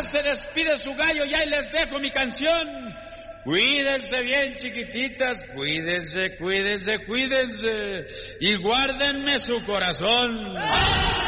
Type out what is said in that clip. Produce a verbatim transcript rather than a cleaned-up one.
se despide su gallo y ahí les dejo mi canción. Cuídense bien, chiquititas, cuídense, cuídense, cuídense y guárdenme su corazón.